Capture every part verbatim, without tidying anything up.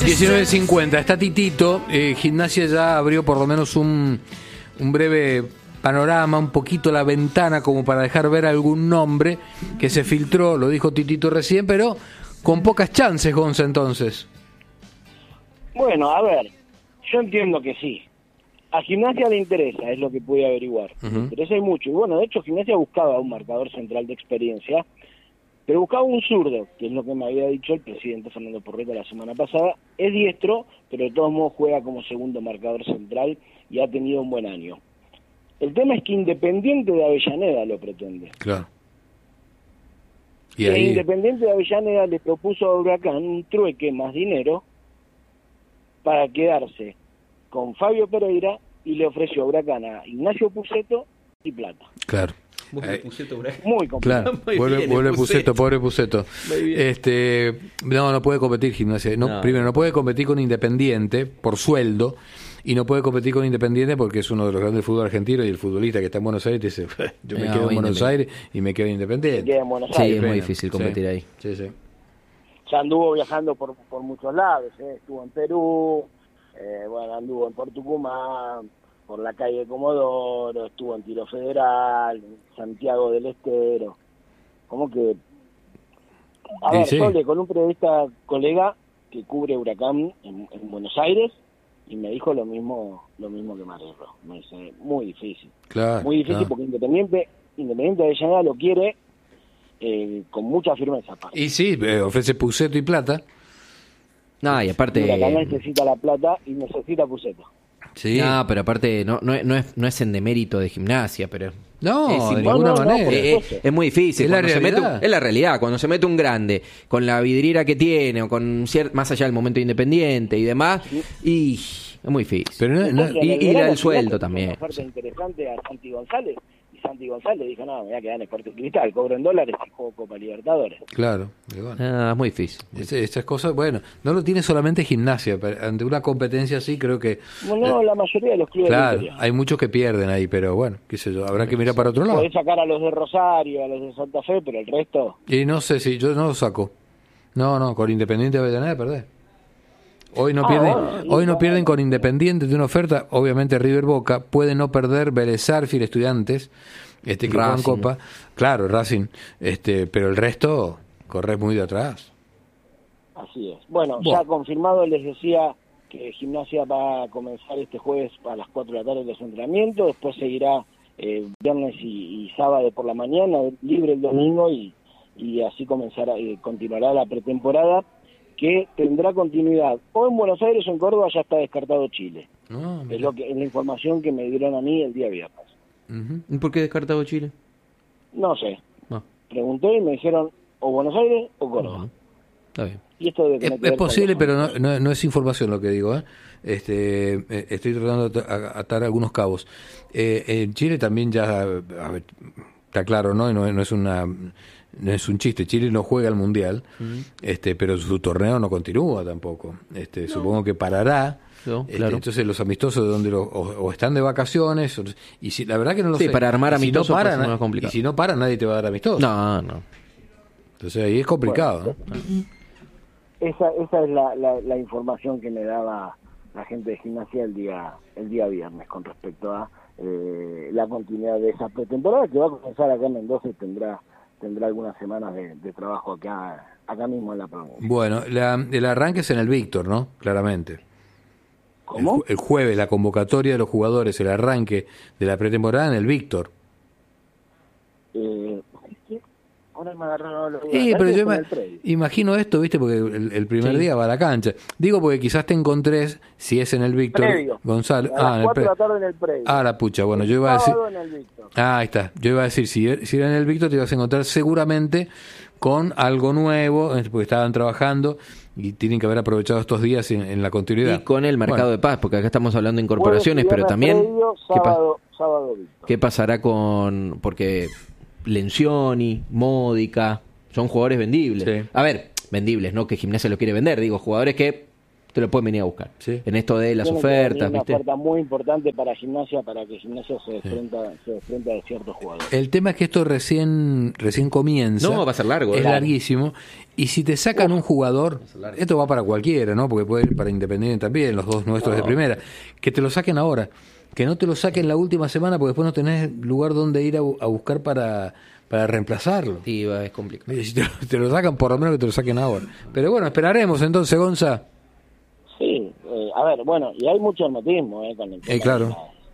diecinueve cincuenta, está Titito. eh, Gimnasia ya abrió por lo menos un, un breve panorama, un poquito la ventana como para dejar ver algún nombre que se filtró, lo dijo Titito recién, pero con pocas chances, Gonza, entonces. Bueno, a ver, yo entiendo que sí. A Gimnasia le interesa, es lo que pude averiguar. Uh-huh. Le interesa y mucho. Y bueno, de hecho, Gimnasia buscaba un marcador central de experiencia, pero buscaba un zurdo, que es lo que me había dicho el presidente Fernando Porreta la semana pasada. Es diestro, pero de todos modos juega como segundo marcador central y ha tenido un buen año. El tema es que Independiente de Avellaneda lo pretende. Claro. Y ahí... Independiente de Avellaneda le propuso a Huracán un trueque más dinero para quedarse con Fabio Pereira y le ofreció a Huracán a Ignacio Pusetto y plata. Claro. Eh, Pusetto, muy complicado. Claro, Muy vuelve, bien, vuelve Pusetto, pobre Pusetto. Este, no, no puede competir Gimnasia. No, no. Primero, no puede competir con Independiente por sueldo y no puede competir con Independiente porque es uno de los grandes del fútbol argentino y el futbolista que está en Buenos Aires dice, yo me no, quedo en Buenos Aires y me quedo Independiente. Me quedo en Buenos sí, Aires. es muy difícil competir sí. ahí. Sí, sí. Ya anduvo viajando por, por muchos lados, ¿eh? Estuvo en Perú, eh, bueno, anduvo en Tucumán, por la calle Comodoro, estuvo en Tiro Federal, en Santiago del Estero. Como que... A ver, sí. Sole, con un periodista colega que cubre Huracán en, en Buenos Aires, y me dijo lo mismo lo mismo que Marerro. Me dice, muy difícil. Claro, muy difícil claro. Porque Independiente, Independiente de Avellaneda lo quiere eh, con mucha firmeza. Aparte. Y sí, eh, ofrece Pusetto y plata. No, y aparte... Huracán necesita la plata y necesita Pusetto. Sí. No, pero aparte no, no, no, es, no es en demérito de Gimnasia, pero... No, es de ninguna no, no, manera. No, es, es muy difícil. Es la, se mete un, realidad. es la realidad. Cuando se mete un grande, con la vidriera que tiene, o con cier- más allá del momento independiente y demás, sí. y es muy difícil. Pero no, no, y, y el sueldo también. Una oferta interesante a Santi González, y Santi González dijo, no, me voy a quedar en Sporting Cristal, cobro en dólares y juego Copa Libertadores. Claro. Bueno. Ah, es muy difícil. Es, estas cosas, bueno, no lo tiene solamente Gimnasia, pero ante una competencia así creo que... Bueno, no, la mayoría de los clubes Claro, del hay muchos que pierden ahí, pero bueno, qué sé yo, habrá que mirar para otro lado. Podés sacar a los de Rosario, a los de Santa Fe, pero el resto... Y no sé si yo no lo saco. No, no, con Independiente de Avellaneda perdés. Hoy no, ah, pierden, bueno, hoy no pierden con Independiente de una oferta, obviamente River Boca, puede no perder Vélez Sarsfield, Estudiantes, este que juegan Copa, claro, Racing, este, pero el resto corre muy de atrás. Así es. Bueno, bueno, ya confirmado, les decía que Gimnasia va a comenzar este jueves a las cuatro de la tarde los entrenamientos, después seguirá eh, viernes y, y sábado por la mañana, libre el domingo y, y así comenzará, eh, continuará la pretemporada, que tendrá continuidad o en Buenos Aires o en Córdoba. Ya está descartado Chile. No, es lo que es la información que me dieron a mí el día viernes. Uh-huh. ¿Y por qué descartado Chile? No sé. No. Pregunté y me dijeron o Buenos Aires o Córdoba. Uh-huh. Está bien. Y esto debe es, es posible, pero no, no, no es información lo que digo. ¿eh? Este, eh, estoy tratando de atar algunos cabos. Eh, en Chile también ya, a ver, está claro, ¿no? No, no es una... No es un chiste, Chile no juega al Mundial, uh-huh. este, pero su torneo no continúa tampoco. Este, no. Supongo que parará. No, este, claro. Entonces los amistosos de donde lo, o, o están de vacaciones, o, y si la verdad que no lo sí, sé. para armar amistosos si no para, pues, no es complicado. Y si no para, nadie te va a dar amistosos. No, no. Entonces ahí es complicado, bueno, ¿no? Esa, esa es la, la, la información que me daba la gente de Gimnasia el día el día viernes con respecto a eh, la continuidad de esa pretemporada que va a comenzar acá en Mendoza y tendrá tendrá algunas semanas de, de trabajo acá acá mismo en la provincia. Bueno, la, el arranque es en el Víctor, ¿no? Claramente. ¿Cómo? El, el jueves, la convocatoria de los jugadores, el arranque de la pretemporada en el Víctor. Eh, ahora me agarraron los sí, pero yo me, imagino esto, ¿viste? Porque el, el primer sí. día va a la cancha. Digo porque quizás te encontrés, si es en el Víctor, predio. Gonzalo. A ah, las cuatro de la tarde en el predio. Ah, la pucha, bueno, el yo iba a decir... En el Víctor. Ah, ahí está. Yo iba a decir, si, si era en el Víctor te ibas a encontrar seguramente con algo nuevo, porque estaban trabajando y tienen que haber aprovechado estos días en, en la continuidad. Y con el mercado bueno. de paz, porque acá estamos hablando de incorporaciones, pero también... Predio, sábado, ¿qué, pa- sábado, ¿Qué pasará con...? Porque Lencioni, Módica, son jugadores vendibles. Sí. A ver, vendibles, no que Gimnasia lo quiere vender, digo, jugadores que te lo pueden venir a buscar. Sí. En esto de las Tiene ofertas, una ¿viste? oferta muy importante para Gimnasia, para que Gimnasia se desprenda, sí. se desprenda de ciertos jugadores. El tema es que esto recién recién comienza. No, va a ser largo. Es claro. larguísimo. Y si te sacan un jugador, esto va para cualquiera, ¿no? Porque puede ir para Independiente también, los dos nuestros no. de primera. Que te lo saquen ahora. Que no te lo saquen la última semana, porque después no tenés lugar donde ir a, a buscar para, para reemplazarlo. Sí, va, es complicado. Y si te, te lo sacan, por lo menos que te lo saquen ahora. Pero bueno, esperaremos entonces, Gonza. Sí, eh, a ver, bueno, y hay mucho hermetismo eh, con el tema. Eh, claro.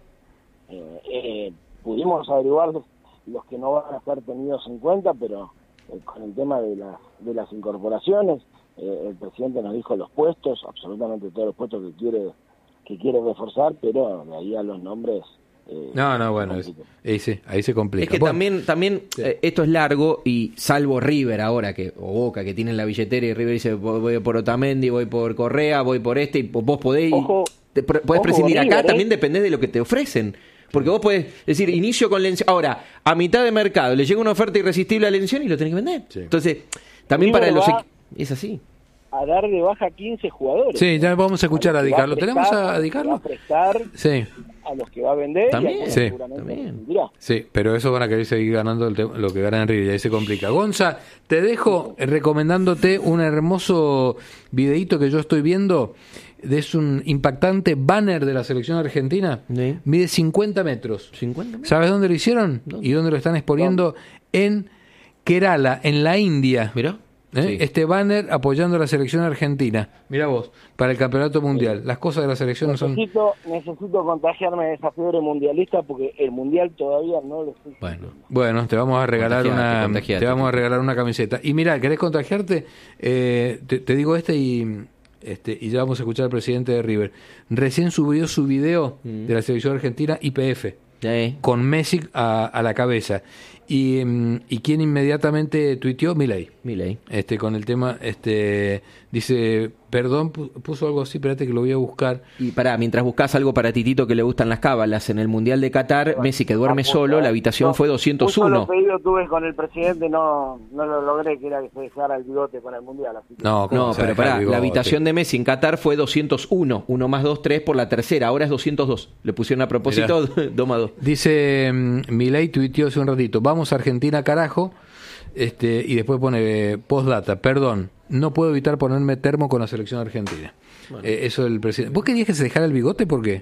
De la, eh, eh, pudimos averiguar los, los que no van a ser tenidos en cuenta, pero eh, con el tema de, la, de las incorporaciones, eh, el presidente nos dijo los puestos, absolutamente todos los puestos que quiere que quiere reforzar, pero de ahí a los nombres... Eh, No, no, bueno, es, ahí, sí, ahí se complica. Es que bueno, también, también sí. eh, esto es largo y salvo River ahora, que o Boca, que tienen la billetera y River dice voy por Otamendi, voy por Correa, voy por este, y vos podés, Ojo, te, podés ojo prescindir con acá, River, también ¿eh? dependés de lo que te ofrecen. Porque vos podés decir, inicio con Lencioni. Ahora, a mitad de mercado, le llega una oferta irresistible a Lencioni y lo tenés que vender. Sí. Entonces, también River para los... va- equ- Es así. a dar de baja quince jugadores. Sí, ya vamos a escuchar a los que Di va Carlo. prestar, ¿Tenemos a los Di que va Carlo? a prestar, Sí, a los que va a vender, También, y a los sí, que seguramente también. venderá. sí, pero eso van a querer seguir ganando el te- lo que ganan en River y ahí se complica. Gonza, te dejo recomendándote un hermoso videíto que yo estoy viendo. Es un impactante banner de la selección argentina. Sí. Mide cincuenta metros. cincuenta metros. ¿Sabes dónde lo hicieron? ¿Dónde? ¿Y dónde lo están exponiendo? En Kerala, en la India. Mirá. ¿Eh? Sí. Este banner apoyando a la selección argentina. Mira vos, para el campeonato mundial. Las cosas de la selección no son... Necesito, necesito contagiarme de esa fiebre mundialista porque el mundial todavía no lo estoy. Bueno. Bueno, te vamos a regalar Contagiate, una contagiate. te vamos a regalar una camiseta. Y mira, ¿querés contagiarte? Eh, te, te digo este y este y ya vamos a escuchar al presidente de River. Recién subió su video Mm. de la selección argentina Y P F Sí. con Messi a, a la cabeza. Y, mm, y quien inmediatamente tuiteó, Milei. Milei. Este, con el tema, este, dice, perdón, pu- puso algo así, espérate que lo voy a buscar. Y pará, mientras buscas algo para Titito que le gustan las cábalas, en el Mundial de Qatar, Messi que duerme solo, la habitación No, fue doscientos Un uno. solo pedido tuve con el presidente, no no lo logré, que era que se dejara el bigote para el mundial. Así que- No, ¿cómo No, se va a pero dejar pará, el bigote? la habitación de Messi en Qatar fue doscientos uno, uno más dos, tres por la tercera, ahora es doscientos dos. Le pusieron a propósito dos más dos. Dice, mm, Milei tuiteó hace un ratito, vamos a Argentina, carajo, este, y después pone eh, postdata, perdón, no puedo evitar ponerme termo con la selección argentina. Eh, eso el presidente. ¿Vos querías que se dejara el bigote? ¿Por qué?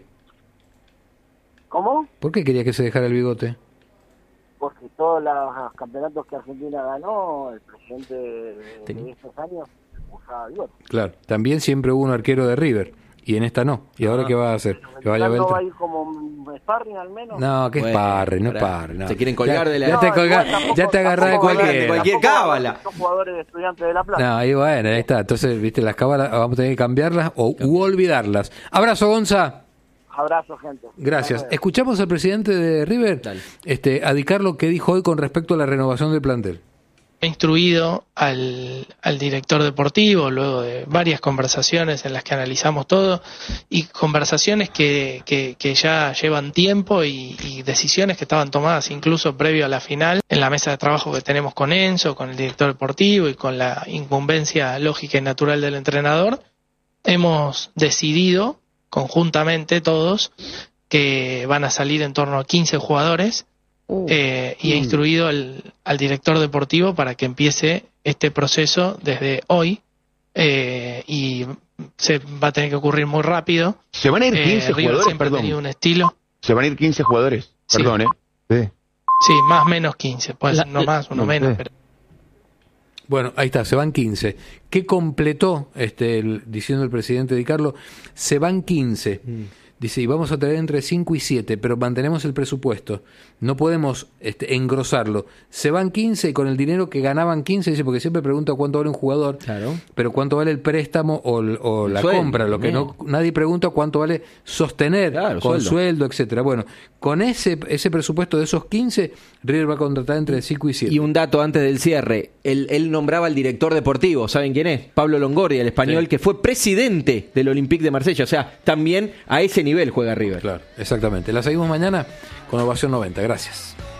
¿Cómo? ¿Por qué querías que se dejara el bigote? Porque todos los campeonatos que Argentina ganó, el presidente de, Tenía. de estos años usaba bigote. Claro, también siempre hubo un arquero de River, y en esta no. ¿Y ahora qué va a hacer? ¿Que vaya a ¿No va Beltrán? a ir como un sparring al menos? No, que es Bueno, parre, no es pará. parre. No. Se quieren colgar ya, de la- Ya No, te, No, colgás- igual tampoco- ya te agarrás de tampoco cualquiera. de cualquier tampoco cábala. Son jugadores de Estudiantes de La Plata. No, ahí bueno, ahí está. Entonces, viste, las cábalas vamos a tener que cambiarlas o u olvidarlas. Abrazo, Gonza. Abrazo, gente. Gracias. Hasta luego. Escuchamos al presidente de River, Dale. este, a Di Carlo, que dijo hoy con respecto a la renovación del plantel. He instruido al, al director deportivo luego de varias conversaciones en las que analizamos todo y conversaciones que, que, que ya llevan tiempo y, y decisiones que estaban tomadas incluso previo a la final en la mesa de trabajo que tenemos con Enzo, con el director deportivo y con la incumbencia lógica y natural del entrenador. Hemos decidido conjuntamente todos que van a salir en torno a quince jugadores. Eh, y he instruido al, al director deportivo para que empiece este proceso desde hoy eh, y se va a tener que ocurrir muy rápido. Se van a ir Eh, quince River jugadores, siempre ha perdón. tenido un estilo, Se van a ir quince jugadores, Sí. perdón, ¿eh? Sí. sí, más o menos quince, puede La- ser no más, uno no menos, sé. pero Bueno, ahí está, se van quince. ¿Qué completó, este, el- diciendo el presidente Di Carlo? Se van quince. Dice, y vamos a traer entre cinco y siete, pero mantenemos el presupuesto. No podemos este, engrosarlo. Se van quince y con el dinero que ganaban quince, dice, porque siempre pregunta cuánto vale un jugador, Claro. pero cuánto vale el préstamo o, el- o El la sueldo, compra. Lo que no nadie pregunta cuánto vale sostener Claro, con sueldo. sueldo, etcétera. Bueno, con ese ese presupuesto de esos quince, River va a contratar entre cinco y siete. Y un dato antes del cierre, él, él nombraba al director deportivo, ¿saben quién es? Pablo Longoria, el español, Sí. que fue presidente del Olympique de Marsella, o sea, también a ese nivel juega River. Claro, exactamente. La seguimos mañana con Ovación noventa. Gracias.